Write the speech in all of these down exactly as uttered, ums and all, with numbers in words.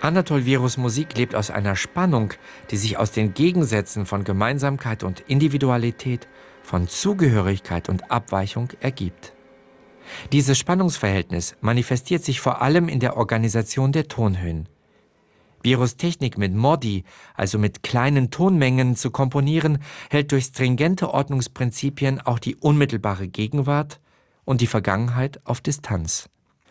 Anatol Wieruss Musik lebt aus einer Spannung, die sich aus den Gegensätzen von Gemeinsamkeit und Individualität, von Zugehörigkeit und Abweichung ergibt. Dieses Spannungsverhältnis manifestiert sich vor allem in der Organisation der Tonhöhen. Wieruss' Technik mit Modi, also mit kleinen Tonmengen zu komponieren, hält durch stringente Ordnungsprinzipien auch die unmittelbare Gegenwart und die Vergangenheit auf Distanz.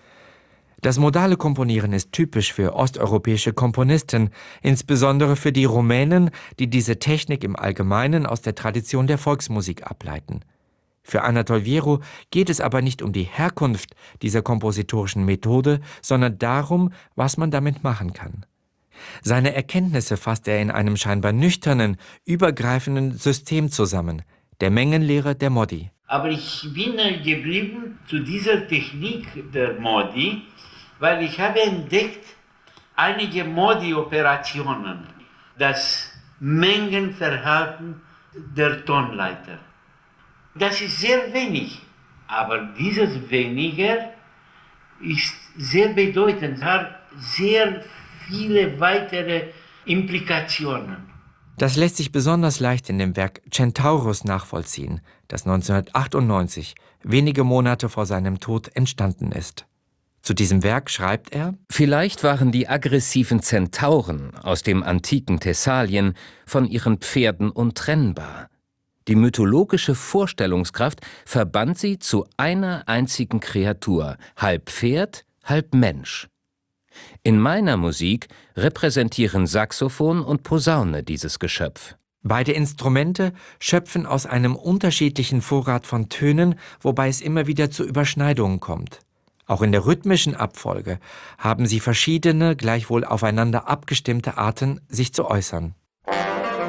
Das modale Komponieren ist typisch für osteuropäische Komponisten, insbesondere für die Rumänen, die diese Technik im Allgemeinen aus der Tradition der Volksmusik ableiten. Für Anatol Wieruss geht es aber nicht um die Herkunft dieser kompositorischen Methode, sondern darum, was man damit machen kann. Seine Erkenntnisse fasst er in einem scheinbar nüchternen, übergreifenden System zusammen, der Mengenlehre der Modi. Aber ich bin geblieben zu dieser Technik der Modi, weil ich habe entdeckt einige Modi-Operationen, das Mengenverhalten der Tonleiter. Das ist sehr wenig, aber dieses weniger ist sehr bedeutend, hat sehr viele weitere Implikationen. Das lässt sich besonders leicht in dem Werk Centaurus nachvollziehen, das neunzehnhundertachtundneunzig, wenige Monate vor seinem Tod, entstanden ist. Zu diesem Werk schreibt er: Vielleicht waren die aggressiven Zentauren aus dem antiken Thessalien von ihren Pferden untrennbar. Die mythologische Vorstellungskraft verband sie zu einer einzigen Kreatur, halb Pferd, halb Mensch. In meiner Musik repräsentieren Saxophon und Posaune dieses Geschöpf. Beide Instrumente schöpfen aus einem unterschiedlichen Vorrat von Tönen, wobei es immer wieder zu Überschneidungen kommt. Auch in der rhythmischen Abfolge haben sie verschiedene, gleichwohl aufeinander abgestimmte Arten, sich zu äußern.